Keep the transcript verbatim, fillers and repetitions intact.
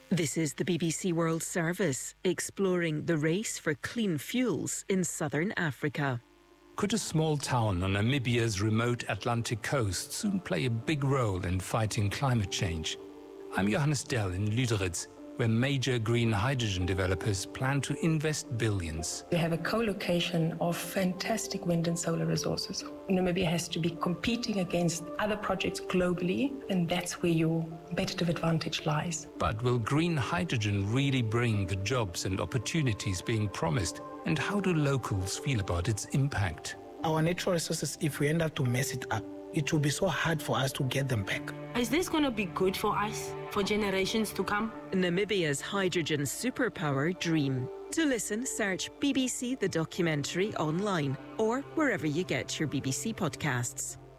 This is the B B C World Service, exploring the race for clean fuels in southern Africa. Could a small town on Namibia's remote Atlantic coast soon play a big role in fighting climate change? I'm Johannes Dell in Lüderitz, where major green hydrogen developers plan to invest billions. We have a co-location of fantastic wind and solar resources. Namibia has to be competing against other projects globally, and that's where your competitive advantage lies. But will green hydrogen really bring the jobs and opportunities being promised? And how do locals feel about its impact? Our natural resources, if we end up to mess it up, it will be so hard for us to get them back. Is this going to be good for us, for generations to come? Namibia's hydrogen superpower dream. To listen, search B B C The Documentary online or wherever you get your B B C podcasts.